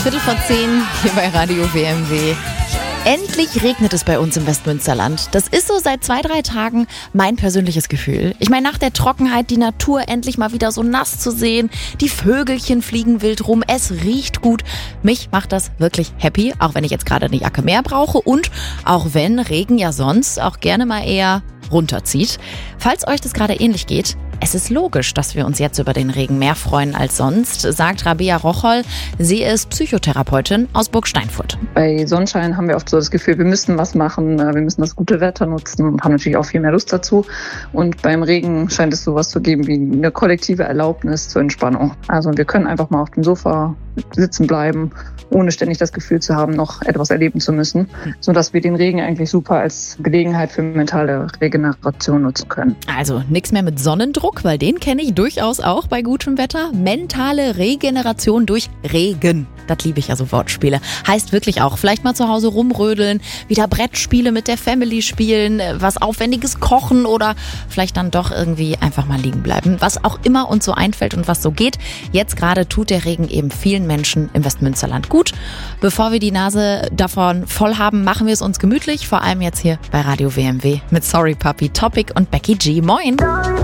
10:15 hier bei Radio WMW. Endlich regnet es bei uns im Westmünsterland. Das ist so seit 2-3 Tagen mein persönliches Gefühl. Ich meine, nach der Trockenheit die Natur endlich mal wieder so nass zu sehen. Die Vögelchen fliegen wild rum, es riecht gut. Mich macht das wirklich happy, auch wenn ich jetzt gerade eine Jacke mehr brauche und auch wenn Regen ja sonst auch gerne mal eher runterzieht. Falls euch das gerade ähnlich geht, es ist logisch, dass wir uns jetzt über den Regen mehr freuen als sonst, sagt Rabea Rocholl. Sie ist Psychotherapeutin aus Burgsteinfurt. Bei Sonnenschein haben wir oft so das Gefühl, wir müssen was machen, wir müssen das gute Wetter nutzen und haben natürlich auch viel mehr Lust dazu. Und beim Regen scheint es sowas zu geben wie eine kollektive Erlaubnis zur Entspannung. Also wir können einfach mal auf dem Sofa sitzen bleiben, ohne ständig das Gefühl zu haben, noch etwas erleben zu müssen, sodass wir den Regen eigentlich super als Gelegenheit für mentale Regeneration nutzen können. Also nichts mehr mit Sonnendruck, weil den kenne ich durchaus auch bei gutem Wetter. Mentale Regeneration durch Regen. Das liebe ich ja so Wortspiele. Heißt wirklich auch, vielleicht mal zu Hause rumrödeln, wieder Brettspiele mit der Family spielen, was Aufwendiges kochen oder vielleicht dann doch irgendwie einfach mal liegen bleiben. Was auch immer uns so einfällt und was so geht. Jetzt gerade tut der Regen eben vielen Menschen im Westmünsterland gut. Bevor wir die Nase davon voll haben, machen wir es uns gemütlich. Vor allem jetzt hier bei Radio WMW mit Sorry Puppy, Topic und Becky G. Moin!